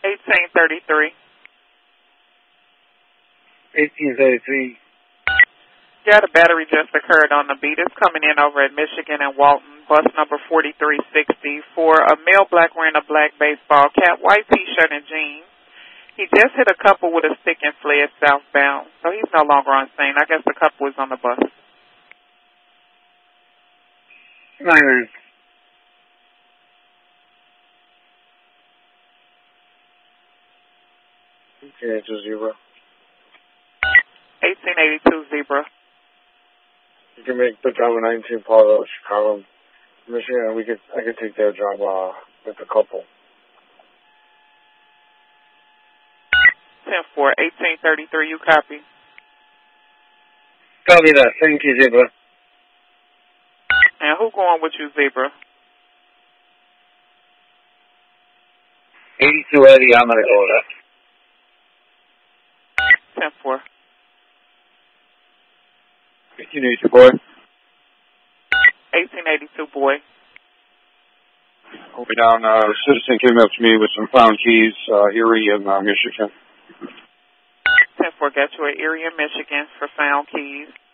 1833. 1833. Yeah, the battery just occurred on the beat. It's coming in over at Michigan and Walton, bus number 4360 for a male black wearing a black baseball cap, white t-shirt and jeans. He just hit a couple with a stick and fled southbound, so he's no longer on scene. I guess the couple is on the bus. Niners. Okay, it's a zebra. 1882 Zebra. You can make the job 19 Paulo, Chicago, Michigan. I could take their job with the couple. 10-4, 1833. You copy? Copy that. Thank you, Zebra. And who going with you, Zebra? 82 Eddie. I'm gonna go with that. 10-4. 1882 boy. 1882 boy. Over down, a citizen came up to me with some found keys, Erie in Michigan. 10-4, got you at Erie in Michigan for found keys.